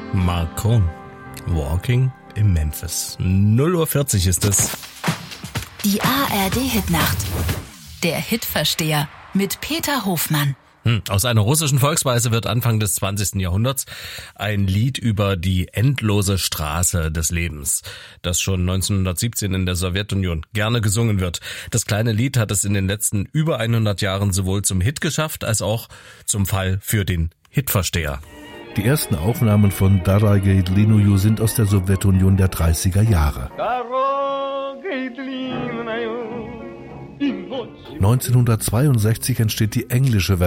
Mark Cohn, Walking in Memphis. 0:40 Uhr ist es. Die ARD-Hitnacht. Der Hitversteher mit Peter Hofmann. Aus einer russischen Volksweise wird Anfang des 20. Jahrhunderts ein Lied über die endlose Straße des Lebens, das schon 1917 in der Sowjetunion gerne gesungen wird. Das kleine Lied hat es in den letzten über 100 Jahren sowohl zum Hit geschafft, als auch zum Fall für den Hitversteher. Die ersten Aufnahmen von Daragay Dlinuyu sind aus der Sowjetunion der 30er Jahre. 1962 entsteht die englische